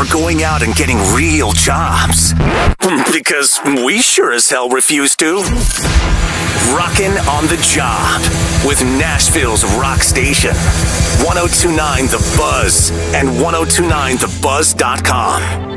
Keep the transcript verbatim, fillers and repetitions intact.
for going out and getting real jobs. Because we sure as hell refuse to. Rockin' on the Job with Nashville's rock station. one oh two point nine The Buzz and ten twenty-nine the buzz dot com.